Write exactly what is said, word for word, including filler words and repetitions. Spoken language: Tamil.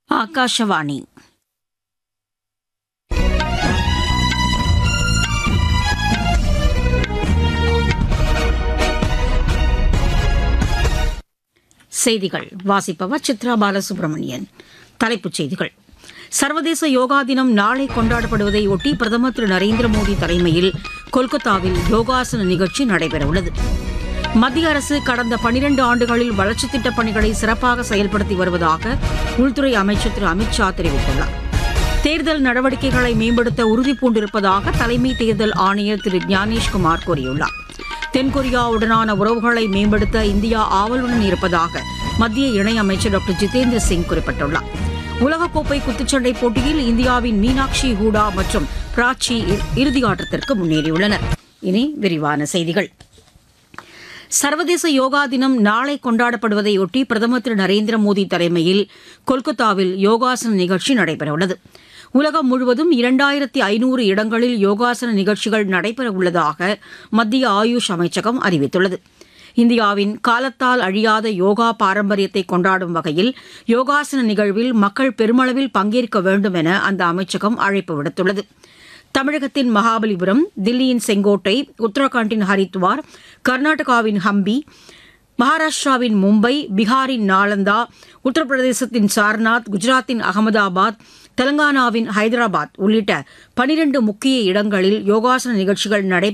ಆಕಾಶವಾಣಿ செய்திகள் வாசிப்பவர் சித்ரா பாலசுப்ரமணியன். தலைப்புச் செய்திகள். சர்வதேச யோகா தினம் நாளை கொண்டாடப்படுவதை ஒட்டி பிரதமர் திரு நரேந்திர மோடி தலைமையில் கொல்கத்தாவில் யோகாசன நிகழ்ச்சி நடைபெறவுள்ளது. மத்திய அரசு கடந்த பனிரண்டு ஆண்டுகளில் வளர்ச்சித் திட்டப் பணிகளை சிறப்பாக செயல்படுத்தி வருவதாக உள்துறை அமைச்சர் திரு அமித் ஷா தெரிவித்துள்ளார். தேர்தல் நடவடிக்கைகளை மேம்படுத்த உறுதிபூண்டிருப்பதாக தலைமை தேர்தல் ஆணையர் திரு ஞானேஷ்குமார் கூறியுள்ளார். தென்கொரியாவுடனான உறவுகளை மேம்படுத்த இந்தியா ஆவலுடன் இருப்பதாக மத்திய இணையமைச்சர் டாக்டர் ஜிதேந்திர சிங் குறிப்பிட்டுள்ளார். உலகக்கோப்பை குத்துச்சண்டை போட்டியில் இந்தியாவின் மீனாட்சி ஹூடா மற்றும் பிராச்சி இறுதி ஆட்டத்திற்கு முன்னேறியுள்ளனர். இனி விரிவான செய்திகள். சர்வதேச யோகா தினம் நாளை கொண்டாடப்படுவதையொட்டி பிரதமர் திரு நரேந்திர மோடி தலைமையில் கொல்கத்தாவில் யோகாசன நிகழ்ச்சி நடைபெறவுள்ளது. உலகம் முழுவதும் இரண்டாயிரத்தி ஐநூறு இடங்களில் யோகாசன நிகழ்ச்சிகள் நடைபெறவுள்ளதாக மத்திய ஆயுஷ் அமைச்சகம் அறிவித்துள்ளது. இந்தியாவின் காலத்தால் அழியாத யோகா பாரம்பரியத்தை கொண்டாடும் வகையில் யோகாசன நிகழ்வில் மக்கள் பெருமளவில் பங்கேற்க வேண்டும் என அந்த அமைச்சகம் அழைப்பு விடுத்துள்ளது. தமிழகத்தின் மகாபலிபுரம், தில்லியின் செங்கோட்டை, உத்தரகாண்டின் ஹரித்வார், கர்நாடகாவின் ஹம்பி, மகாராஷ்டிராவின் மும்பை, பீகாரின் நாலந்தா, உத்தரப்பிரதேசத்தின் சார்நாத், குஜராத்தின் அகமதாபாத், தெலங்கானாவின் ஹைதராபாத் உள்ளிட்ட பனிரண்டு முக்கிய இடங்களில் யோகாசன நிகழ்ச்சிகள் நடைபெற